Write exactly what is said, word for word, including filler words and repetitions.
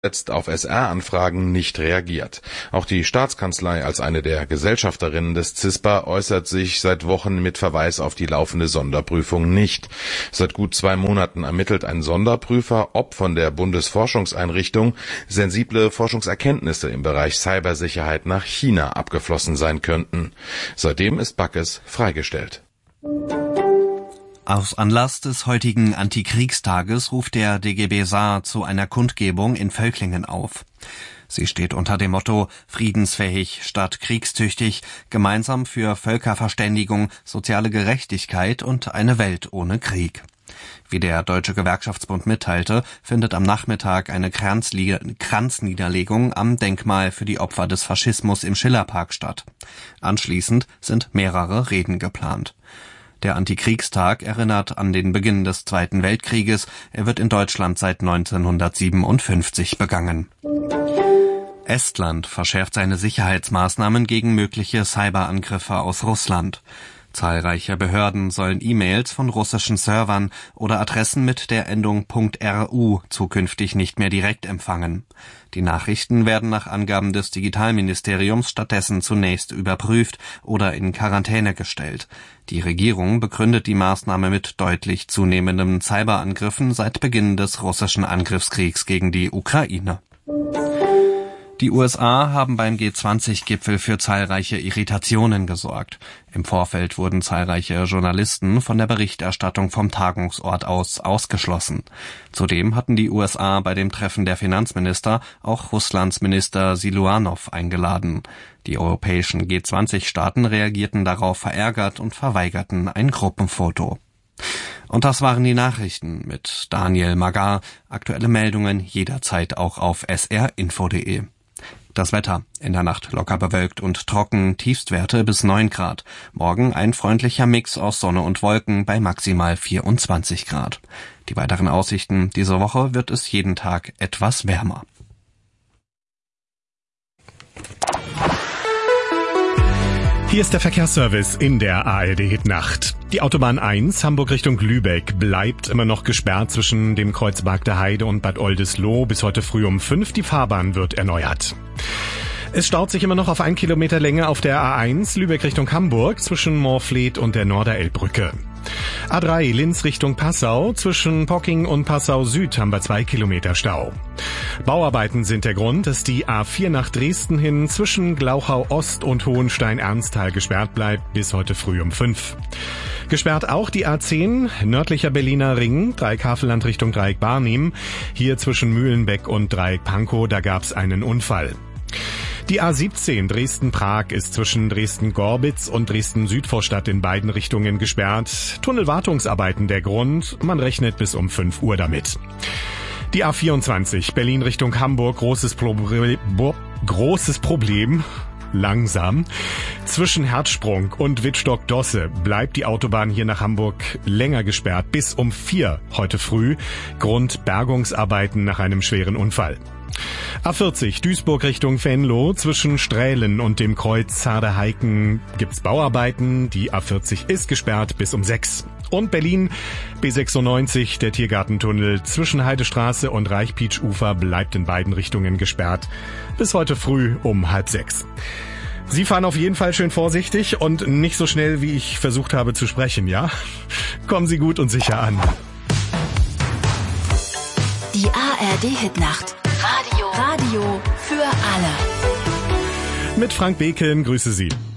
jetzt auf S R-Anfragen nicht reagiert. Auch die Staatskanzlei als eine der Gesellschafterinnen des C I S P A äußert sich seit Wochen mit Verweis auf die laufende Sonderprüfung nicht. Seit gut zwei Monaten ermittelt ein Sonderprüfer, ob von der Bundesforschungseinrichtung sensible Forschungserkenntnisse im Bereich Cybersicherheit nach China abgeflossen sein könnten. Seitdem ist Backes freigestellt. Aus Anlass des heutigen Antikriegstages ruft der D G B Saar zu einer Kundgebung in Völklingen auf. Sie steht unter dem Motto friedensfähig statt kriegstüchtig, gemeinsam für Völkerverständigung, soziale Gerechtigkeit und eine Welt ohne Krieg. Wie der Deutsche Gewerkschaftsbund mitteilte, findet am Nachmittag eine Kranzlie- Kranzniederlegung am Denkmal für die Opfer des Faschismus im Schillerpark statt. Anschließend sind mehrere Reden geplant. Der Antikriegstag erinnert an den Beginn des Zweiten Weltkrieges. Er wird in Deutschland seit neunzehnhundertsiebenundfünfzig begangen. Estland verschärft seine Sicherheitsmaßnahmen gegen mögliche Cyberangriffe aus Russland. Zahlreiche Behörden sollen E-Mails von russischen Servern oder Adressen mit der Endung .ru zukünftig nicht mehr direkt empfangen. Die Nachrichten werden nach Angaben des Digitalministeriums stattdessen zunächst überprüft oder in Quarantäne gestellt. Die Regierung begründet die Maßnahme mit deutlich zunehmenden Cyberangriffen seit Beginn des russischen Angriffskriegs gegen die Ukraine. Die U S A haben beim G zwanzig Gipfel für zahlreiche Irritationen gesorgt. Im Vorfeld wurden zahlreiche Journalisten von der Berichterstattung vom Tagungsort aus ausgeschlossen. Zudem hatten die U S A bei dem Treffen der Finanzminister auch Russlands Minister Siluanow eingeladen. Die europäischen G zwanzig Staaten reagierten darauf verärgert und verweigerten ein Gruppenfoto. Und das waren die Nachrichten mit Daniel Magar. Aktuelle Meldungen jederzeit auch auf s r info punkt d e. Das Wetter: in der Nacht locker bewölkt und trocken, Tiefstwerte bis neun Grad. Morgen ein freundlicher Mix aus Sonne und Wolken bei maximal vierundzwanzig Grad. Die weiteren Aussichten: diese Woche wird es jeden Tag etwas wärmer. Hier ist der Verkehrsservice in der A R D-Hit-Nacht. Die Autobahn eins, Hamburg Richtung Lübeck, bleibt immer noch gesperrt zwischen dem Kreuz Bargter Heide und Bad Oldesloe bis heute früh um fünf. Die Fahrbahn wird erneuert. Es staut sich immer noch auf ein Kilometer Länge auf der A eins, Lübeck Richtung Hamburg, zwischen Moorfleet und der Norderelbbrücke. A drei, Linz Richtung Passau, zwischen Pocking und Passau Süd haben wir zwei Kilometer Stau. Bauarbeiten sind der Grund, dass die A vier nach Dresden hin zwischen Glauchau Ost und Hohenstein-Ernsthal gesperrt bleibt bis heute früh um fünf. Gesperrt auch die A zehn, nördlicher Berliner Ring, Dreieck Havelland Richtung Dreieck Barnim. Hier zwischen Mühlenbeck und Dreieck Pankow, da gab's einen Unfall. Die A siebzehn Dresden-Prag ist zwischen Dresden-Gorbitz und Dresden-Südvorstadt in beiden Richtungen gesperrt. Tunnelwartungsarbeiten der Grund, man rechnet bis um fünf Uhr damit. Die A vierundzwanzig Berlin Richtung Hamburg, großes Problem, großes Problem, langsam. Zwischen Herzsprung und Wittstock-Dosse bleibt die Autobahn hier nach Hamburg länger gesperrt, bis um vier heute früh. Grund Bergungsarbeiten nach einem schweren Unfall. A vierzig Duisburg Richtung Venlo, zwischen Strählen und dem Kreuz Zarde-Heiken gibt's Bauarbeiten. Die A vierzig ist gesperrt bis um sechs. Und Berlin B sechsundneunzig, der Tiergartentunnel zwischen Heidestraße und Reichpietsch-Ufer bleibt in beiden Richtungen gesperrt bis heute früh um halb sechs. Sie fahren auf jeden Fall schön vorsichtig und nicht so schnell, wie ich versucht habe zu sprechen, ja? Kommen Sie gut und sicher an. Die A R D-Hit-Nacht. Radio. Radio für alle. Mit Frank Bekeln, grüße Sie.